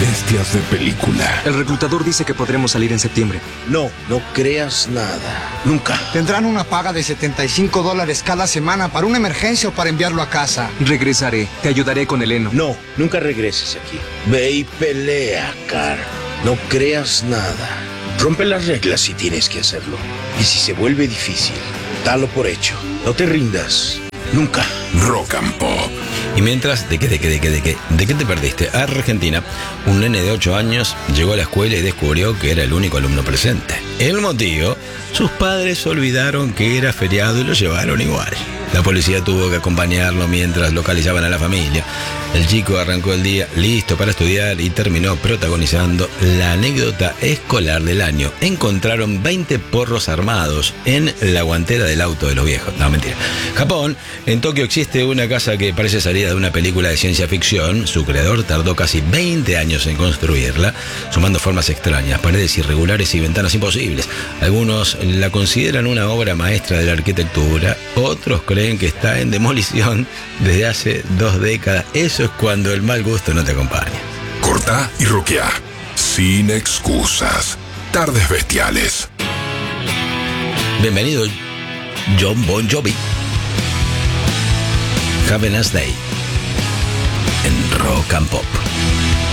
Bestias de película. El reclutador dice que podremos salir en septiembre. No creas nada. Nunca. Tendrán una paga de $75 cada semana para una emergencia o para enviarlo a casa. Regresaré. Te ayudaré con el heno. No, nunca regreses aquí. Ve y pelea, Carl. No creas nada. Rompe las reglas si tienes que hacerlo. Y si se vuelve difícil, dalo por hecho. No te rindas. Nunca. Rock and Pop. Y mientras, ¿de qué te perdiste? Argentina, un nene de 8 años llegó a la escuela y descubrió que era el único alumno presente. El motivo, sus padres olvidaron que era feriado y lo llevaron igual. La policía tuvo que acompañarlo mientras localizaban a la familia. El chico arrancó el día listo para estudiar y terminó protagonizando la anécdota escolar del año. Encontraron 20 porros armados en la guantera del auto de los viejos. No, mentira. Japón. En Tokio existe una casa que parece salida de una película de ciencia ficción. Su creador tardó casi 20 años en construirla, sumando formas extrañas, paredes irregulares y ventanas imposibles. Algunos la consideran una obra maestra de la arquitectura, otros creen que está en demolición desde hace 2 décadas. Eso es cuando el mal gusto no te acompaña. Cortá y roqueá. Sin excusas. Tardes bestiales. Bienvenido, John Bon Jovi. Have a nice day. En Rock and Pop.